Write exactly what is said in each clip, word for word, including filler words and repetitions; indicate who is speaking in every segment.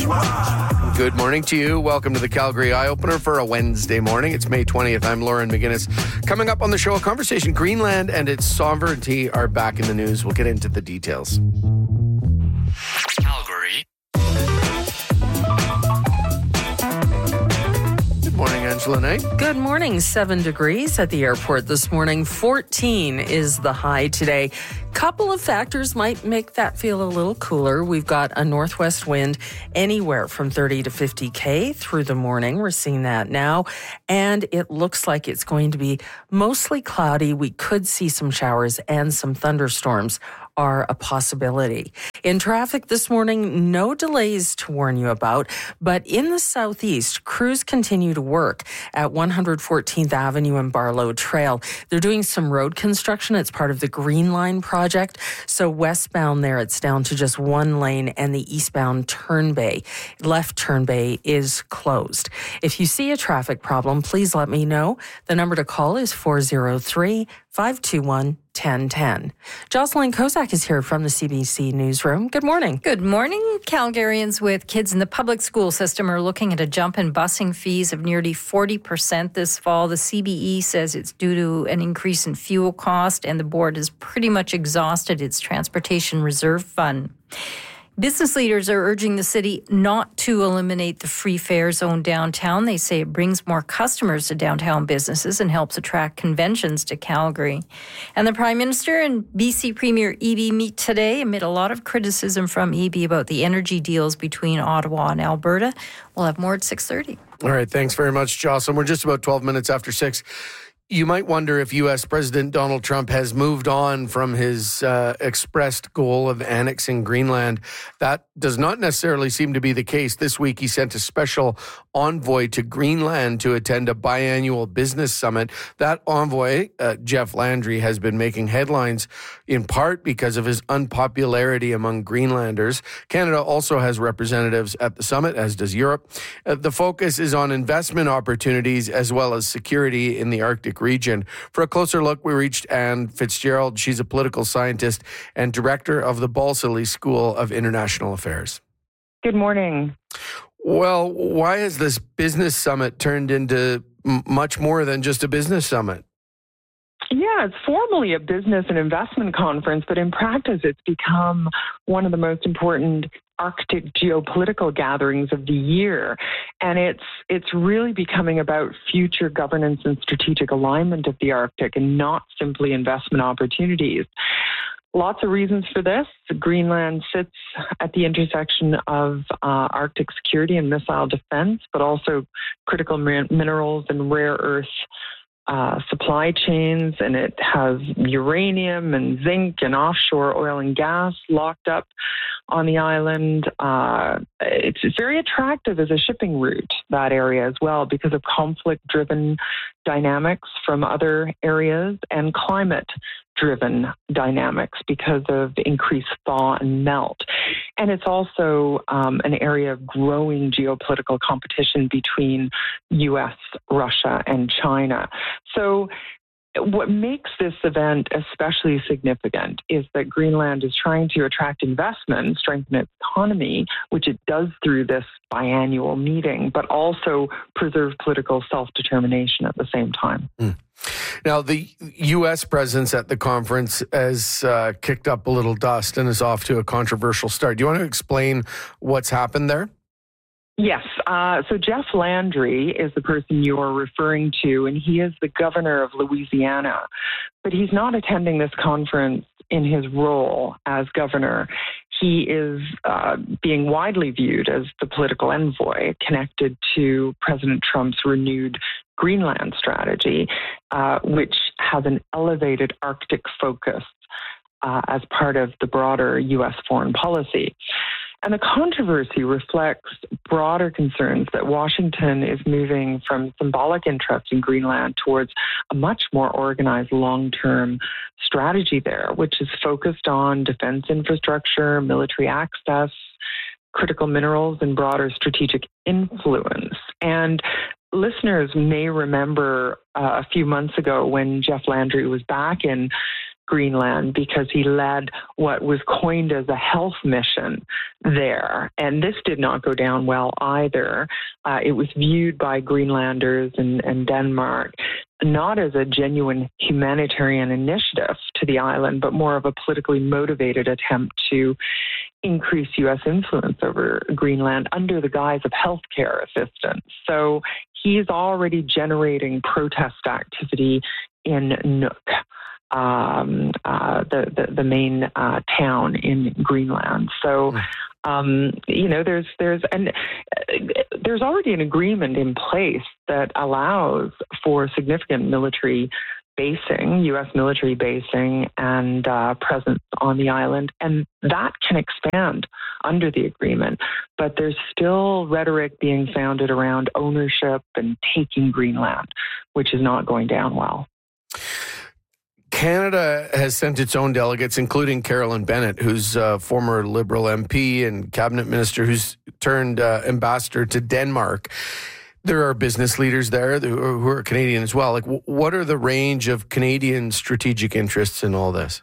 Speaker 1: Good morning to you. Welcome to the Calgary Eye Opener for a Wednesday morning. It's May twentieth. I'm Lauren McGinnis. Coming up on the show, a conversation. Greenland and its sovereignty are back in the news. We'll get into the details.
Speaker 2: Calgary.
Speaker 1: Good morning, Angela Knight.
Speaker 3: Good morning. Seven degrees at the airport this morning. fourteen is the high today. Couple of factors might make that feel a little cooler. We've got a northwest wind anywhere from thirty to fifty K through the morning. We're seeing that now. And it looks like it's going to be mostly cloudy. We could see some showers and some thunderstorms are a possibility. In traffic this morning, no delays to warn you about, but in the southeast, crews continue to work at one fourteenth Avenue and Barlow Trail. They're doing some road construction. It's part of the Green Line project. So westbound there, it's down to just one lane, and the eastbound turn bay, left turn bay is closed. If you see a traffic problem, please let me know. The number to call is four oh three, five two one, one oh one oh. Jocelyn Kozak is here from the C B C Newsroom. Good morning.
Speaker 4: Good morning. Calgarians with kids in the public school system are looking at a jump in busing fees of nearly forty percent this fall. The C B E says it's due to an increase in fuel cost, and the board has pretty much exhausted its transportation reserve fund. Business leaders are urging the city not to eliminate the free fare zone downtown. They say it brings more customers to downtown businesses and helps attract conventions to Calgary. And the Prime Minister and B C Premier Eby meet today amid a lot of criticism from Eby about the energy deals between Ottawa and Alberta. We'll have more at six thirty.
Speaker 1: All right. Thanks very much, Jocelyn. We're just about twelve minutes after six. You might wonder if U S President Donald Trump has moved on from his uh, expressed goal of annexing Greenland. That does not necessarily seem to be the case. This week, he sent a special envoy to Greenland to attend a biannual business summit. That envoy, uh, Jeff Landry, has been making headlines in part because of his unpopularity among Greenlanders. Canada also has representatives at the summit, as does Europe. Uh, the focus is on investment opportunities as well as security in the Arctic region. For a closer look, we reached Anne Fitzgerald. She's a political scientist and director of the Balsillie School of International Affairs.
Speaker 5: Good morning.
Speaker 1: Well, why has this business summit turned into m- much more than just a business summit?
Speaker 5: Yeah, it's formally a business and investment conference, but in practice, it's become one of the most important Arctic geopolitical gatherings of the year. And it's it's really becoming about future governance and strategic alignment of the Arctic and not simply investment opportunities. Lots of reasons for this. Greenland sits at the intersection of uh, Arctic security and missile defense, but also critical min- minerals and rare earth Uh, supply chains, and it has uranium and zinc and offshore oil and gas locked up on the island. Uh, it's very attractive as a shipping route, that area as well, because of conflict-driven dynamics from other areas and climate-driven dynamics because of increased thaw and melt. And it's also um, an area of growing geopolitical competition between U S, Russia, and China. So what makes this event especially significant is that Greenland is trying to attract investment, strengthen its economy, which it does through this biannual meeting, but also preserve political self-determination at the same time.
Speaker 1: Mm. Now, the U S presence at the conference has uh, kicked up a little dust and is off to a controversial start. Do you want to explain what's happened there?
Speaker 5: Yes. Uh, so Jeff Landry is the person you are referring to, and he is the governor of Louisiana. But he's not attending this conference in his role as governor. He is uh, being widely viewed as the political envoy connected to President Trump's renewed Greenland strategy, uh, which has an elevated Arctic focus uh, as part of the broader U S foreign policy. And the controversy reflects broader concerns that Washington is moving from symbolic interest in Greenland towards a much more organized long-term strategy there, which is focused on defense infrastructure, military access, critical minerals, and broader strategic influence. And listeners may remember uh, a few months ago when Jeff Landry was back in Greenland because he led what was coined as a health mission there. And this did not go down well either. Uh, it was viewed by Greenlanders and, and Denmark not as a genuine humanitarian initiative to the island, but more of a politically motivated attempt to increase U S influence over Greenland under the guise of healthcare assistance. So he's already generating protest activity in Nuuk. Um, uh, the, the the main uh, town in Greenland. So, um, you know, there's there's and there's already an agreement in place that allows for significant military basing, U S military basing, and uh, presence on the island, and that can expand under the agreement. But there's still rhetoric being founded around ownership and taking Greenland, which is not going down well.
Speaker 1: Canada has sent its own delegates, including Carolyn Bennett, who's a former Liberal M P and cabinet minister who's turned uh, ambassador to Denmark. There are business leaders there who are Canadian as well. Like, what are the range of Canadian strategic interests in all this?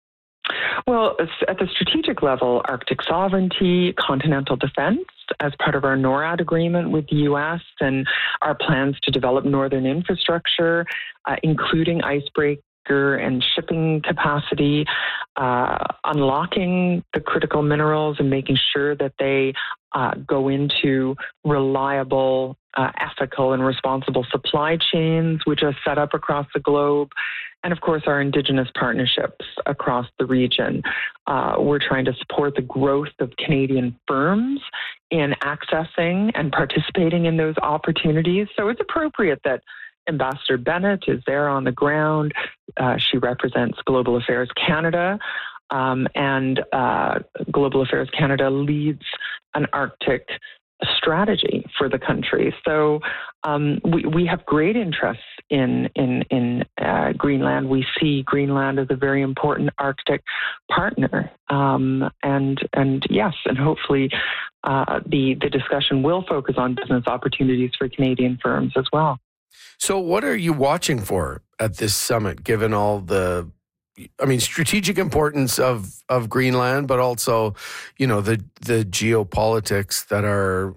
Speaker 5: Well, at the strategic level, Arctic sovereignty, continental defense, as part of our NORAD agreement with the U S, and our plans to develop northern infrastructure, uh, including icebreaker and shipping capacity, uh, unlocking the critical minerals and making sure that they uh, go into reliable, uh, ethical, and responsible supply chains, which are set up across the globe. And of course, our Indigenous partnerships across the region. Uh, we're trying to support the growth of Canadian firms in accessing and participating in those opportunities. So it's appropriate that Ambassador Bennett is there on the ground. Uh, she represents Global Affairs Canada, um, and uh, Global Affairs Canada leads an Arctic strategy for the country. So um, we, we have great interests in in in uh, Greenland. We see Greenland as a very important Arctic partner, um, and and yes, and hopefully uh, the the discussion will focus on business opportunities for Canadian firms as well.
Speaker 1: So what are you watching for at this summit, given all the, I mean, strategic importance of, of Greenland, but also, you know, the the geopolitics that are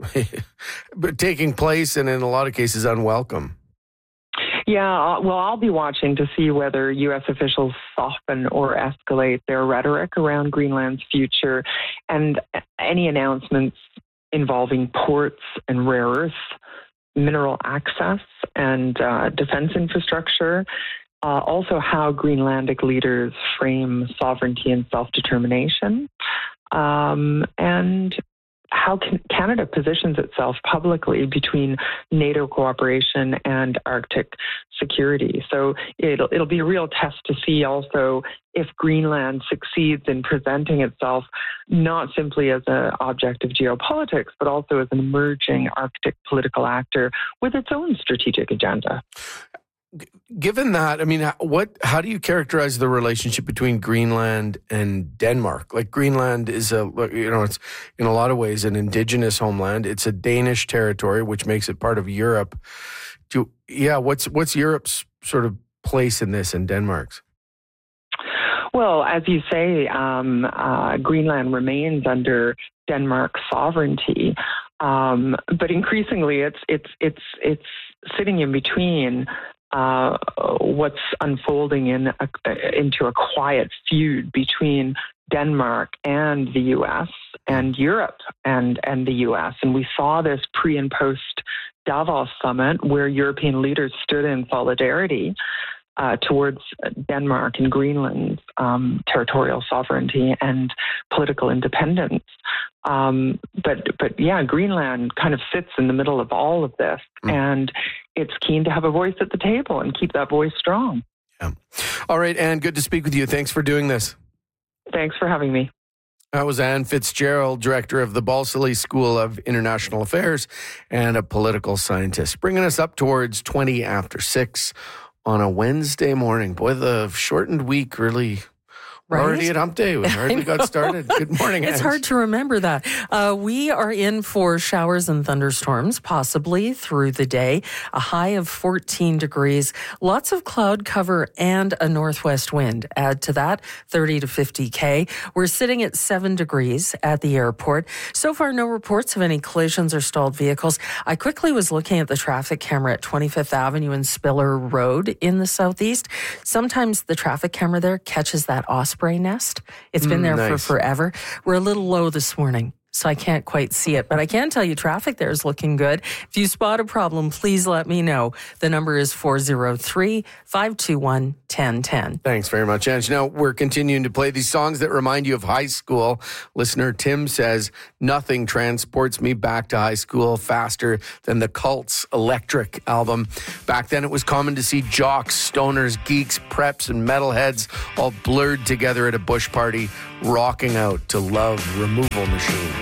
Speaker 1: taking place and in a lot of cases unwelcome?
Speaker 5: Yeah, well, I'll be watching to see whether U S officials soften or escalate their rhetoric around Greenland's future, and any announcements involving ports and rare earths, mineral access, and uh, defense infrastructure. Uh, also, how Greenlandic leaders frame sovereignty and self-determination, um, and how can Canada positions itself publicly between NATO cooperation and Arctic security. So it'll it'll be a real test to see also if Greenland succeeds in presenting itself not simply as an object of geopolitics, but also as an emerging Arctic political actor with its own strategic agenda.
Speaker 1: Given that, I mean, what? How do you characterize the relationship between Greenland and Denmark? Like, Greenland is a, you know, it's in a lot of ways an indigenous homeland. It's a Danish territory, which makes it part of Europe. Do yeah, what's what's Europe's sort of place in this and Denmark's?
Speaker 5: Well, as you say, um, uh, Greenland remains under Denmark's sovereignty, um, but increasingly, it's it's it's it's sitting in between. Uh, what's unfolding in a, into a quiet feud between Denmark and the U S and Europe and, and the U S. And we saw this pre and post Davos summit where European leaders stood in solidarity uh, towards Denmark and Greenland's um, territorial sovereignty and political independence. Um, but, but yeah, Greenland kind of sits in the middle of all of this, mm. and it's keen to have a voice at the table and keep that voice strong.
Speaker 1: Yeah. All right, Anne, good to speak with you. Thanks for doing this.
Speaker 5: Thanks for having me.
Speaker 1: That was Anne Fitzgerald, director of the Balsillie School of International Affairs and a political scientist, bringing us up towards twenty after six on a Wednesday morning. Boy, the shortened week really We're
Speaker 3: Right?
Speaker 1: already at hump day. We already got started. Good morning,
Speaker 3: It's
Speaker 1: Ange.
Speaker 3: hard to remember that. Uh, we are in for showers and thunderstorms, possibly through the day. A high of fourteen degrees. Lots of cloud cover and a northwest wind. Add to that thirty to fifty K. We're sitting at seven degrees at the airport. So far, no reports of any collisions or stalled vehicles. I quickly was looking at the traffic camera at twenty-fifth Avenue and Spiller Road in the southeast. Sometimes the traffic camera there catches that osprey nest. It's been there
Speaker 1: Mm,
Speaker 3: for
Speaker 1: nice.
Speaker 3: forever. We're a little low this morning, so I can't quite see it. But I can tell you traffic there is looking good. If you spot a problem, please let me know. The number is four oh three, five two one, one oh one oh.
Speaker 1: Thanks very much, Ange. Now, we're continuing to play these songs that remind you of high school. Listener Tim says, nothing transports me back to high school faster than the Cult's Electric album. Back then, it was common to see jocks, stoners, geeks, preps, and metalheads all blurred together at a bush party, rocking out to Love Removal Machine.